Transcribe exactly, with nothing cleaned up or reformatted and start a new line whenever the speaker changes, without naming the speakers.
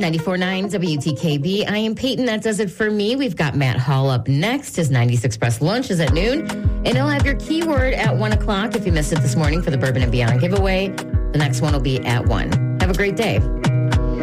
ninety-four point nine W T K B. I am Peyton. That does it for me. We've got Matt Hall up next. His nineties Express lunch is at noon. And he'll have your keyword at one o'clock if you missed it this morning for the Bourbon and Beyond giveaway. The next one will be at one. Have a great day.